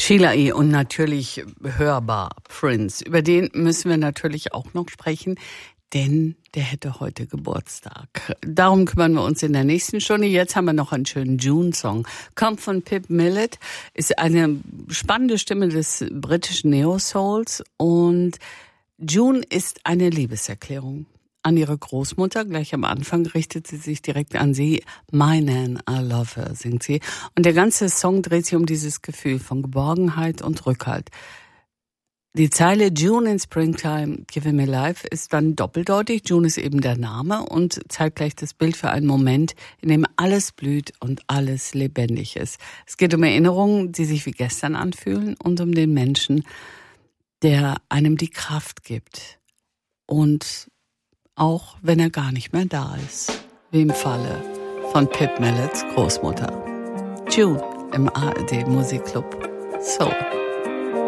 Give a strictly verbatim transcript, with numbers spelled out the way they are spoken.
Sheila E. und natürlich hörbar Prince. Über den müssen wir natürlich auch noch sprechen, denn der hätte heute Geburtstag. Darum kümmern wir uns in der nächsten Stunde. Jetzt haben wir noch einen schönen June-Song. Kommt von Pip Millett, ist eine spannende Stimme des britischen Neo-Souls und June ist eine Liebeserklärung an ihre Großmutter. Gleich am Anfang richtet sie sich direkt an sie. My Nan, I love her, singt sie. Und der ganze Song dreht sich um dieses Gefühl von Geborgenheit und Rückhalt. Die Zeile June in Springtime, Give Me Life ist dann doppeldeutig. June ist eben der Name und zeigt gleich das Bild für einen Moment, in dem alles blüht und alles lebendig ist. Es geht um Erinnerungen, die sich wie gestern anfühlen und um den Menschen, der einem die Kraft gibt. Und auch wenn er gar nicht mehr da ist, wie im Falle von Pip Milletts Großmutter. June im A R D Musikclub Soul.